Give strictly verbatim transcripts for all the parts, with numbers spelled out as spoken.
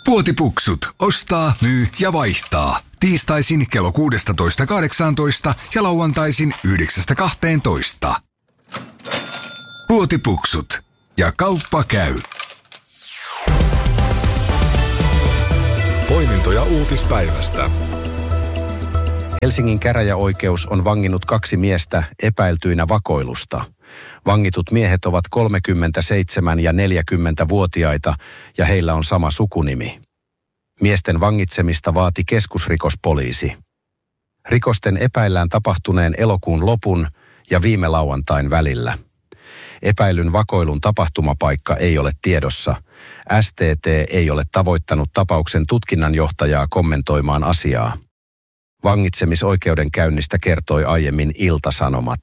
Puotipuksut. Ostaa, myy ja vaihtaa. Tiistaisin kello kuusitoista kahdeksantoista ja lauantaisin yhdeksästä kahteentoista. Puotipuksut. Ja kauppa käy. Poimintoja uutispäivästä. Helsingin käräjäoikeus on vanginnut kaksi miestä epäiltyinä vakoilusta. Vangitut miehet ovat kolmekymmentäseitsemän- ja neljäkymmentävuotiaita ja heillä on sama sukunimi. Miesten vangitsemista vaati keskusrikospoliisi. Rikosten epäillään tapahtuneen elokuun lopun ja viime lauantain välillä. Epäilyn vakoilun tapahtumapaikka ei ole tiedossa. S T T ei ole tavoittanut tapauksen tutkinnanjohtajaa kommentoimaan asiaa. Vangitsemisoikeudenkäynnistä kertoi aiemmin Ilta-Sanomat.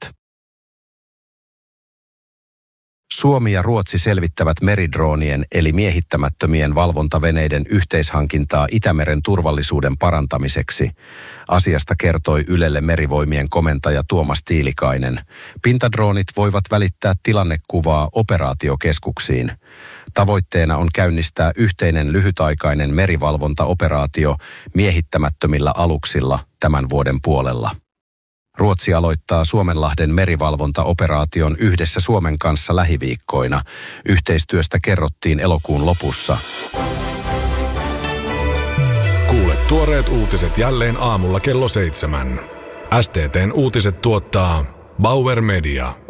Suomi ja Ruotsi selvittävät meridroonien eli miehittämättömien valvontaveneiden yhteishankintaa Itämeren turvallisuuden parantamiseksi. Asiasta kertoi Ylelle Merivoimien komentaja Tuomas Tiilikainen. Pintadroonit voivat välittää tilannekuvaa operaatiokeskuksiin. Tavoitteena on käynnistää yhteinen lyhytaikainen merivalvontaoperaatio miehittämättömillä aluksilla tämän vuoden puolella. Ruotsi aloittaa Suomenlahden merivalvontaoperaation yhdessä Suomen kanssa lähiviikkoina. Yhteistyöstä kerrottiin elokuun lopussa. Kuule tuoreet uutiset jälleen aamulla kello seitsemän. S T T:n uutiset tuottaa Bauer Media.